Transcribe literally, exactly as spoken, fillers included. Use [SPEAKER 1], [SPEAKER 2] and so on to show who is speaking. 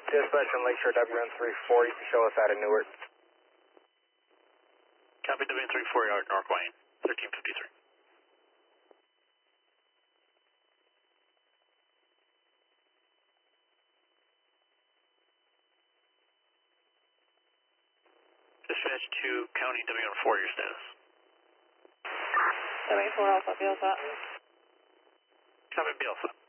[SPEAKER 1] Dispatch on Lakeshore W N three four, you can show us out of Newark.
[SPEAKER 2] Copy W N three four, North Wayne, thirteen fifty-three. Dispatch to County W N four, your status.
[SPEAKER 3] W N four Alpha, Bielsa.
[SPEAKER 2] Copy, Bielsa.